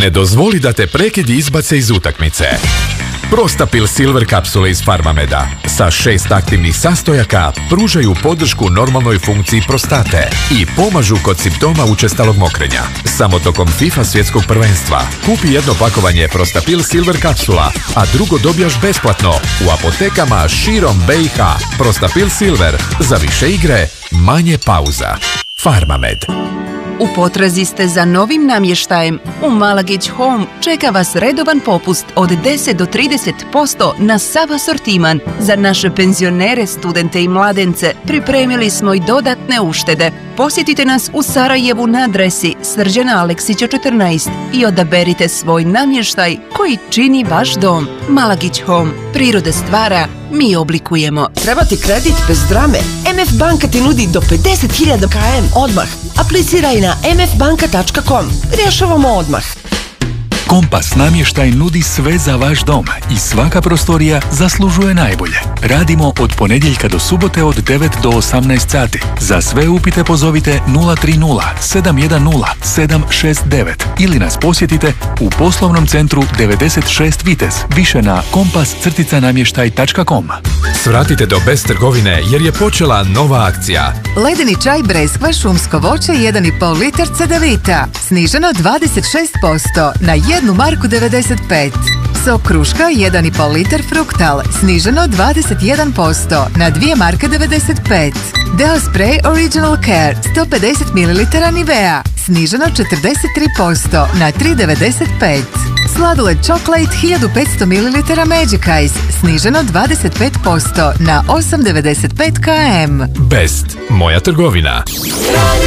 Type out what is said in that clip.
Ne dozvoli da te prekidi izbace iz utakmice. Prostapil Silver kapsule iz Farmameda sa 6 aktivnih sastojaka pružaju podršku normalnoj funkciji prostate i pomažu kod simptoma učestalog mokrenja. Samo tokom FIFA svjetskog prvenstva kupi jedno pakovanje Prostapil Silver kapsula, a drugo dobijaš besplatno u apotekama širom BiH. Prostapil Silver, za više igre, manje pauza. Farmamed. U potrazi ste za novim namještajem? U Malagić Home čeka vas redovan popust od 10 do 30% na sav asortiman. Za naše penzionere, studente i mladence pripremili smo i dodatne uštede. Posjetite nas u Sarajevu na adresi Srđana Aleksića 14 i odaberite svoj namještaj koji čini vaš dom. Malagić Home. Priroda stvara, mi oblikujemo. Treba ti kredit bez drame? MF Banka ti nudi do 50.000 km odmah. Apliciraj na mfbanka.com. Rješavamo odmah. Kompas namještaj nudi sve za vaš dom i svaka prostorija zaslužuje najbolje. Radimo od ponedjeljka do subote od 9 do 18 sati. Za sve upite pozovite 030 710 769 ili nas posjetite u poslovnom centru 96 Vitez. Više na kompas-namještaj.com. Svratite do Best trgovine jer je počela nova akcija. Ledeni čaj Breskva šumsko voće 1,5 litar Cedevita. Sniženo 26% na 1 marku 95. Sok kruška 1,5 litar Fruktal. Sniženo 21% na 2 marke 95. Deo Spray Original Care 150 ml Nivea. Sniženo 43% na 3,95. Sladoled Chocolate 1500 ml Magic Ice. Sniženo 25% na 8,95 km. Best, moja trgovina.